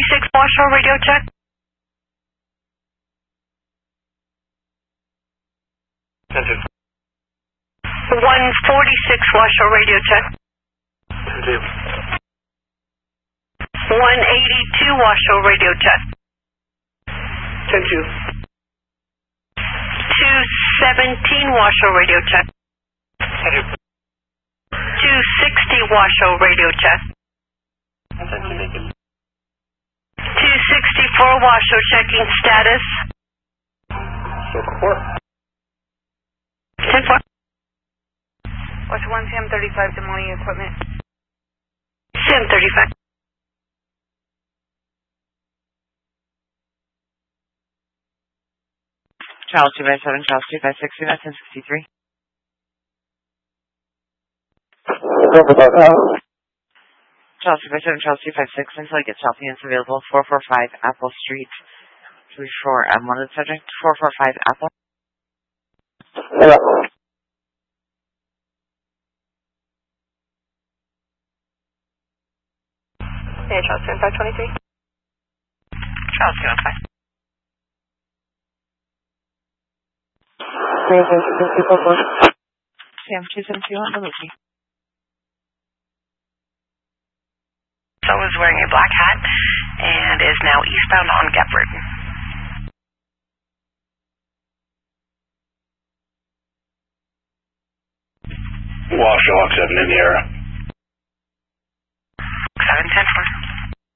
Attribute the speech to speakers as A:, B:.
A: Washoe radio check. 146 Washoe radio check. 182 Washoe radio check. 217 Washoe radio check. 260 Washoe radio check. 264 Washoe checking status. 10-4.
B: Watch 1 CM35 demolishing equipment.
A: CM35.
C: Charles 257, Charles 256, that's 1063. Charles 257, Charles 256, until I get south units available, 445 Apple Street, 34, I'm one of the subject, 445 Apple.
B: Yeah, Charles 7523.
C: Charles 215. Sam 272 on the Lucy.
A: So is wearing a black hat and is now eastbound on Gepford.
D: Washoe, Hawk 7 in the air.